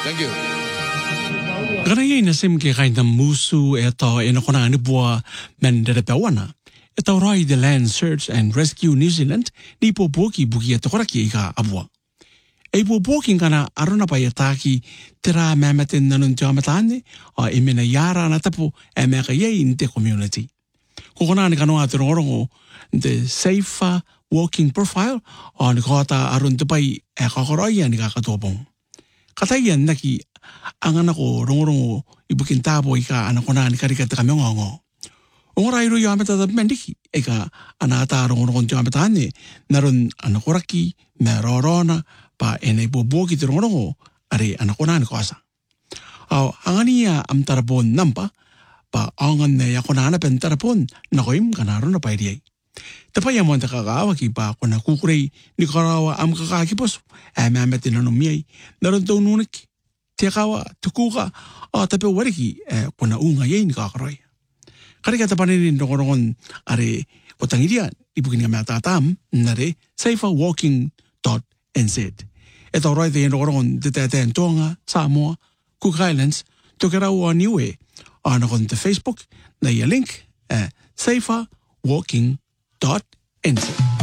Thank you. Garai na sim ke kai na musu e to e na kona ni bua men de pewana. E tau rai the Land Search and Rescue New Zealand ni po buki e tokora ki ka abua. E po buki kana aruna pa yataki tera mamaten nanun te amatane a e mena yara na tapu e mea ka yei in te community. Ko kona ni kanoa te rongorongo the Safer Walking Profile o ni kota arun te pai e kakoroi ni ka katopong. Katai an naki angana ko rongorongo ibukin tabo ika ana kona ni karika te kameongo. Ongora iru yo ameta da mendiki eka ana ata rongorongo te ametane narun ana koraki me rorona pa ene boboki te rongorongo are ana kona ni koasa. Au angania am tarapon nampa pa angan ne ya kona ana pen tarapon na koim kana rona pa iriai. Tapa ya monta kakawa ki pa kona kukurei ni karawa am kakaki poso e me amete nano miai narun tau nunaki te kawa tukuka o tape wariki e kona unga yei ni kakaroi. Karika tapanini rongorongon are o tangiria ipukininga mea tātam nare saferwalking.nz. E tau roi te rongorongon te tētēn Tonga, Samoa, Cook Islands, tukerau o Niue, ana kon te Facebook na ia link saferwalking.nz.